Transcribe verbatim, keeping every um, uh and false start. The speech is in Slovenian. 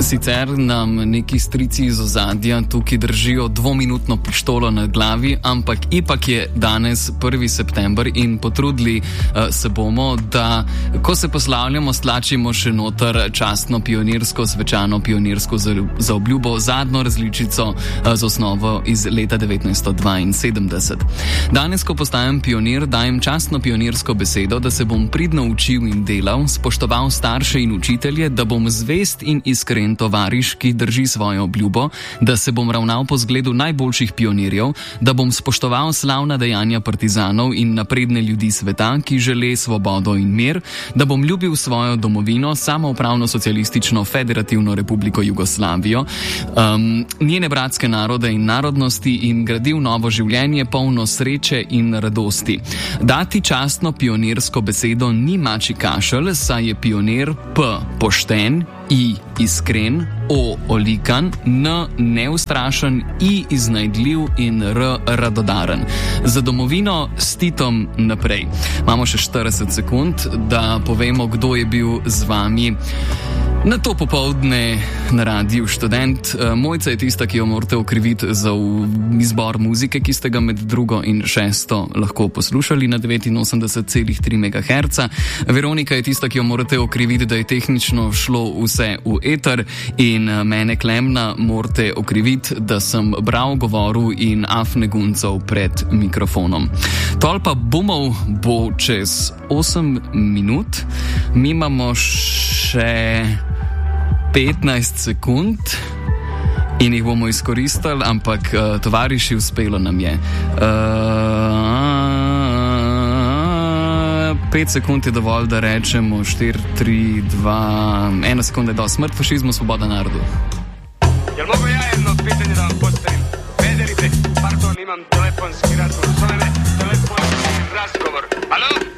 Sicer nam neki strici iz ozadja tukaj držijo dvominutno pištolo na glavi, ampak ipak je danes prvi september in potrudili uh, se bomo, da ko se poslavljamo, stlačimo še noter častno pionirsko, svečano pionirsko zaobljubo, zadnjo različico uh, z osnovo iz leta devetnajststo dvainsedemdeset. Danes, ko postajam pionir, dajem častno pionirsko besedo, da se bom pridno učil in delal, spoštoval starše in učitelje, da bom zvest in iskren tovariš, ki drži svojo obljubo, da se bom ravnal po zgledu najboljših pionirjev, da bom spoštoval slavna dejanja partizanov in napredne ljudi sveta, ki žele svobodo in mir, da bom ljubil svojo domovino, samoupravno socialistično federativno republiko Jugoslavijo, um, njene bratske narode in narodnosti in gradil novo življenje polno sreče in radosti. Dati častno pionirsko besedo ni mači kašelj, saj je pionir P pošten, I iskren, O olikan, N neustrašen, I iznajdljiv in R radodaren. Za domovino s Titom naprej. Imamo še štirideset sekund, da povemo, kdo je bil z vami na to popoldne na Radiu Študent. Mojca je tista, ki jo morate okriviti za izbor muzike, ki ste ga med drugo in šesto lahko poslušali na devetinosemdeset celih tri megaherca. Veronika je tista, ki jo morate okriviti, da je tehnično šlo vse v eter, in mene Klemna morate okriviti, da sem bral, govoril in afne guncov pred mikrofonom. Tolpa bumov bo čez osem minut. Mi imamo še petnajst sekund in jih bomo izkoristili, ampak uh, tovariši, uspelo nam je. Uh, pet sekund je dovolj, da rečemo štiri, tri, dva, ena sekunda je do smrt fašizmu, svoboda narodu. Jel mogu ja jedno pitanje da vam postavim? Vederite, pardon, imam telefonski razgovor. Zove me telefonski razgovor. Alo?